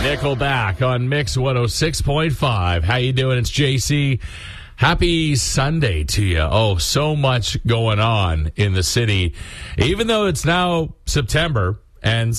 Nickelback on Mix 106.5. How you doing? It's JC. Happy Sunday to you. Oh, so much going on in the city. Even though it's now September and